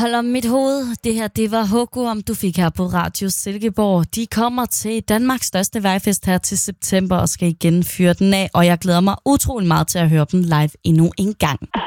hold om mit hoved. Det her, det var Hugorm, du fik her på Radio Silkeborg. De kommer til Danmarks største vejfest her til september og skal igen fyre den af, og jeg glæder mig utrolig meget til at høre dem live endnu en gang.